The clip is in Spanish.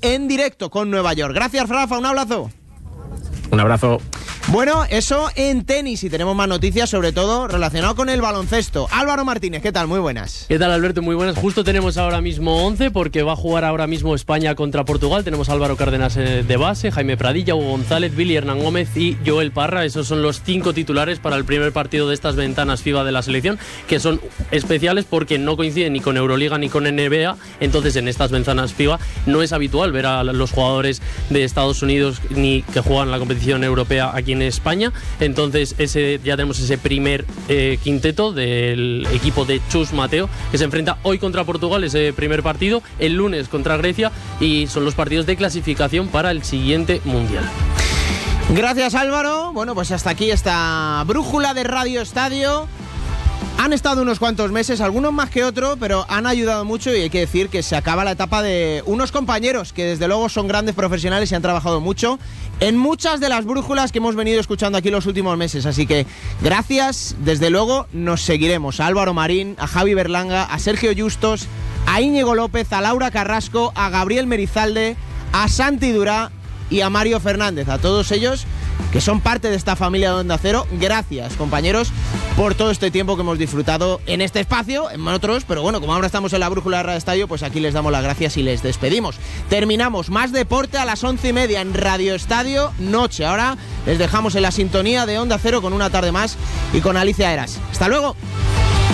en directo con Nueva York. Gracias, Rafa, un abrazo. Un abrazo. Bueno, eso en tenis, y tenemos más noticias, sobre todo relacionado con el baloncesto. Álvaro Martínez, ¿qué tal? Muy buenas. ¿Qué tal, Alberto? Muy buenas. Justo tenemos ahora mismo 11 porque va a jugar ahora mismo España contra Portugal. Tenemos a Álvaro Cárdenas de base, Jaime Pradilla, Hugo González, Billy Hernán Gómez y Joel Parra. Esos son los 5 titulares para el primer partido de estas ventanas FIBA de la selección, que son especiales porque no coinciden ni con Euroliga ni con NBA. Entonces, en estas ventanas FIBA no es habitual ver a los jugadores de Estados Unidos ni que juegan la competición europea aquí en España. Entonces ya tenemos ese primer quinteto del equipo de Chus Mateo, que se enfrenta hoy contra Portugal, ese primer partido, el lunes contra Grecia, y son los partidos de clasificación para el siguiente Mundial. Gracias, Álvaro. Bueno, pues hasta aquí esta brújula de Radio Estadio. Han estado unos cuantos meses, algunos más que otros, pero han ayudado mucho, y hay que decir que se acaba la etapa de unos compañeros que desde luego son grandes profesionales y han trabajado mucho en muchas de las brújulas que hemos venido escuchando aquí los últimos meses. Así que gracias, desde luego nos seguiremos. A Álvaro Marín, a Javi Berlanga, a Sergio Justos, a Íñigo López, a Laura Carrasco, a Gabriel Merizalde, a Santi Durá y a Mario Fernández, a todos ellos que son parte de esta familia de Onda Cero. Gracias, compañeros, por todo este tiempo que hemos disfrutado en este espacio, en otros, pero bueno, como ahora estamos en la brújula de Radio Estadio, pues aquí les damos las gracias y les despedimos. Terminamos más deporte a las 11:30 en Radio Estadio Noche. Ahora les dejamos en la sintonía de Onda Cero con Una Tarde Más y con Alicia Eras. ¡Hasta luego!